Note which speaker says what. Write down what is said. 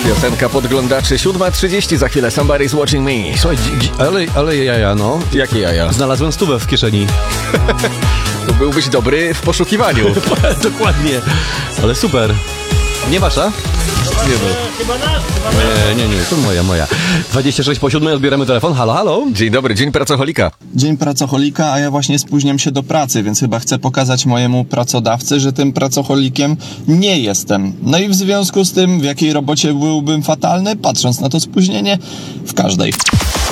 Speaker 1: Piosenka podglądaczy, 7:30 za chwilę, Somebody's Watching Me.
Speaker 2: Słuchaj, ale jaja, no.
Speaker 1: Jakie jaja?
Speaker 2: Znalazłem 100 w kieszeni.
Speaker 1: To byłbyś dobry w poszukiwaniu.
Speaker 2: Dokładnie. Ale super. Nie wasza? Nie, nie, to moja. 26 po 7 odbieramy telefon. Halo, halo.
Speaker 1: Dzień dobry, dzień pracocholika.
Speaker 3: Dzień pracocholika, a ja właśnie spóźniam się do pracy, więc chyba chcę pokazać mojemu pracodawcy, że tym pracocholikiem nie jestem. No i w związku z tym, w jakiej robocie byłbym fatalny, patrząc na to spóźnienie, w każdej.